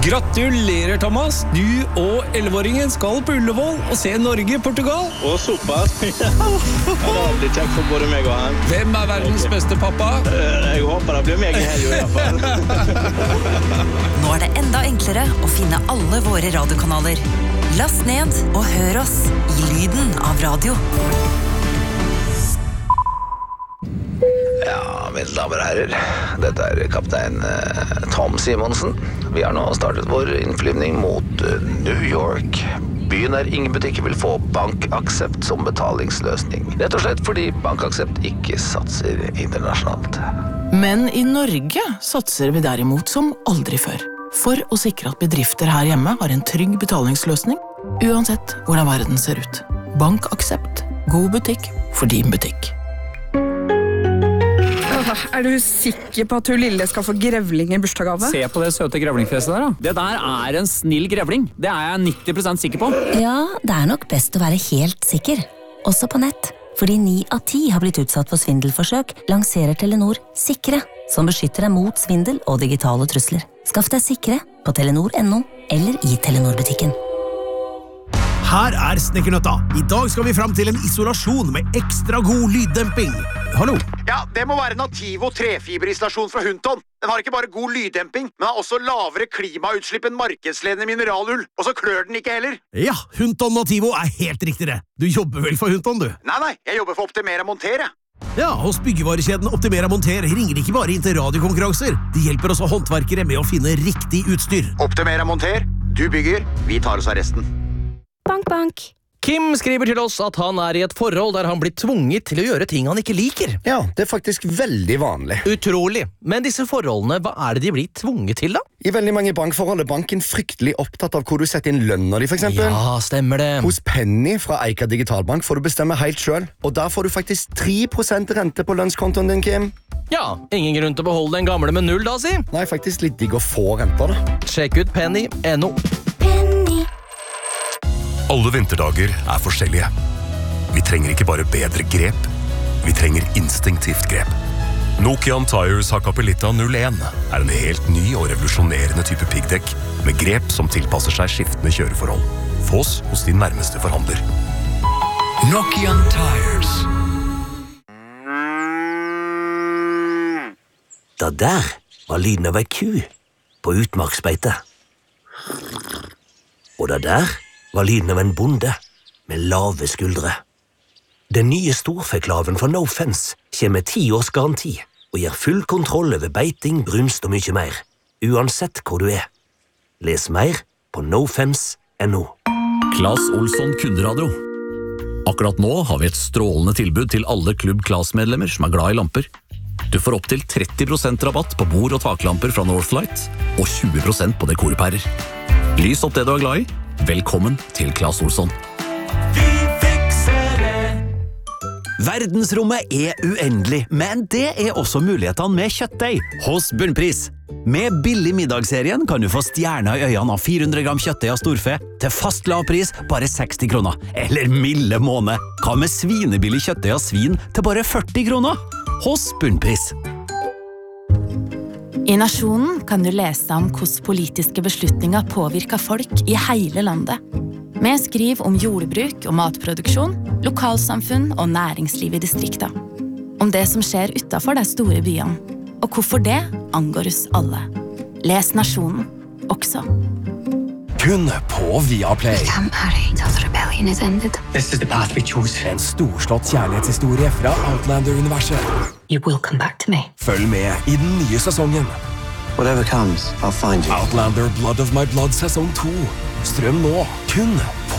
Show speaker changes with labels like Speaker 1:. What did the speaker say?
Speaker 1: Gratulerer, Thomas! Du og 11-åringen skal på Ullevål og se Norge-Portugal.
Speaker 2: Å, såpass. Ja, det blir kjekt for både meg og han.
Speaker 1: Hvem er verdens beste pappa?
Speaker 2: Jeg håper det blir meg i helgen i hvert fall.
Speaker 3: Nå er det enda enklere å finne alle våre radiokanaler. Last ned og hør oss i lyden av radio.
Speaker 4: Ja, mine damer og herrer, dette er kaptein Tom Simonsen. Vi har nå startet vår innflyvning mot New York. Byen der ingen butikker vil få BankAxept som betalingsløsning. Rett og slett fordi BankAxept ikke satser internasjonalt.
Speaker 5: Men i Norge satser vi derimot som aldri før. For å sikre at bedrifter her hjemme har en trygg betalingsløsning, uansett hvordan verden ser ut. BankAxept. God butikk for din butikk.
Speaker 6: Er du sikker på at hun lille skal få grevling i bursdagsgave?
Speaker 7: Se på det søte grevlingfjeset der da. Det der er en snill grevling. Det er jeg 90% sikker på.
Speaker 8: Ja, det er nok best å være helt sikker. Også på nett. Fordi 9 av 10 har blitt utsatt for svindelforsøk, lanserer Telenor Sikre, som beskytter deg mot svindel og digitale trusler. Skaff deg Sikre på telenor.no eller i Telenor-butikken.
Speaker 9: Her er Snekkernøtta. I dag skal vi frem til en isolasjon med ekstra god lyddemping. Hallo?
Speaker 10: Ja, det må være Nativo trefiberisolasjon fra Hunton. Den har ikke bare god lyddemping, men har også lavere klimautslipp enn markedsledende mineralull. Og så klør den ikke heller.
Speaker 9: Ja, Hunton Nativo er helt riktig det. Du jobber vel for Hunton, du?
Speaker 10: Nei, jeg jobber for Optimera Monter, jeg.
Speaker 9: Ja, hos byggevarekjeden Optimera Monter ringer de ikke bare inn til radiokonkurranser. De hjelper også håndverkere med å finne riktig utstyr.
Speaker 10: Optimera Monter, du bygger, vi tar oss av resten.
Speaker 11: Bank, bank.
Speaker 12: Kim skriver til oss at han er i et forhold der han blir tvunget til å gjøre ting han ikke liker.
Speaker 13: Ja, det er faktisk veldig vanlig.
Speaker 12: Utrolig. Men disse forholdene, hva er det de blir tvunget til da?
Speaker 13: I veldig mange bankforhold er banken fryktelig opptatt av hvor du setter inn lønner de, for eksempel.
Speaker 12: Ja, stemmer det.
Speaker 13: Hos Penny fra Eika Digitalbank får du bestemme helt selv, og der får du faktisk 3% rente på lønnskontoen din, Kim.
Speaker 12: Ja, ingen grunn til å beholde den gamle med 0 da, si.
Speaker 13: Nei, faktisk litt digg å få renter da.
Speaker 12: Sjekk ut Penny.no.
Speaker 14: Alle vinterdager er forskjellige. Vi trenger ikke bare bedre grep, vi trenger instinktivt grep. Nokian Tires Hakkapeliitta 01 er en helt ny og revolusjonerende type piggdekk med grep som tilpasser seg skiftende kjøreforhold. Fås hos din nærmeste forhandler.
Speaker 15: Nokian Tires.
Speaker 16: Da der var lyden av ei ku på utmarksbeite. Og da der var lyden av en bonde med lave skuldre. Den nye storfeklaven fra No Fence kommer med 10 års garanti og gir full kontroll over beiting, brunst og mye mer, uansett hvor du er. Les mer på nofence.no.
Speaker 17: Claes Olsson kunderadio. Akkurat nå har vi et strålende tilbud til alle Klubb Claes-medlemmer som er glad i lamper. Du får opp til 30% rabatt på bord- og taklamper fra Northlight og 20% på dekorpærer. Lys opp det du er glad i. Velkommen til Claes Olsson.
Speaker 15: Vi fikser det.
Speaker 18: Verdensrommet er uendelig, men det er også mulighetene med kjøttdeig hos Bunnpris. Med billig middagsserien kan du få stjerner i øynene av 400 gram kjøttdeig av storfe til fast lav pris bare 60 kroner. Eller milde måned. Hva med svinebillig kjøttdeig av svin til bare 40 kroner? Hos Bunnpris.
Speaker 19: I Nasjonen kan du lese om hvordan politiske beslutninger påvirker folk i hele landet. Vi skriver om jordbruk og matproduksjon, lokalsamfunn og næringsliv i distrikter. Om det som skjer utenfor de store byene, og hvorfor det angår oss alle. Les Nasjonen også.
Speaker 18: Kun på Viaplay.
Speaker 15: This is the path we chose.
Speaker 18: En storslått kjærlighetshistorie fra Outlander-universet.
Speaker 15: You will come back to me.
Speaker 18: Følg med i den nye sesongen.
Speaker 15: Whatever comes, I'll find you.
Speaker 18: Outlander Blood of My Blood sesong 2. Strøm nå, kun